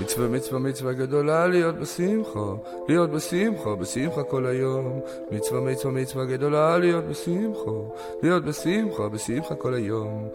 מצווה מצווה מצווה גדולה להיות בשמחה, להיות בשמחה, בשמחה כל היום. מצווה מצווה מצווה גדולה להיות בשמחה, להיות בשמחה, בשמחה כל היום.